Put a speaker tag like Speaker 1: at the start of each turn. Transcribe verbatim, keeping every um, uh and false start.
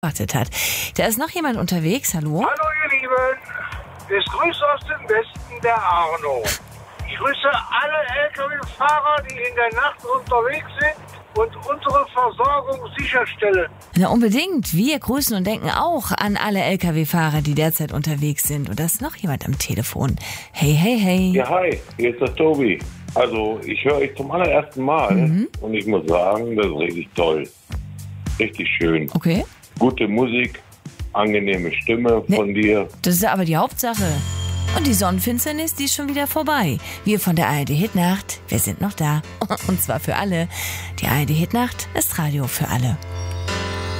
Speaker 1: Wartet hat. Da ist noch jemand unterwegs, hallo?
Speaker 2: Hallo ihr Lieben, es grüßt aus dem Westen der Arno. Ich grüße alle L K W-Fahrer, die in der Nacht unterwegs sind und unsere Versorgung sicherstellen.
Speaker 1: Na unbedingt, wir grüßen und denken auch an alle L K W-Fahrer, die derzeit unterwegs sind. Und da ist noch jemand am Telefon. Hey, hey, hey.
Speaker 3: Ja, hi, hier ist der Tobi. Also, ich höre euch zum allerersten Mal mhm. und ich muss sagen, das ist richtig toll. Richtig schön.
Speaker 1: Okay.
Speaker 3: Gute Musik, angenehme Stimme von nee, dir.
Speaker 1: Das ist aber die Hauptsache. Und die Sonnenfinsternis, die ist schon wieder vorbei. Wir von der A R D Hitnacht, wir sind noch da. Und zwar für alle. Die A R D Hitnacht ist Radio für alle.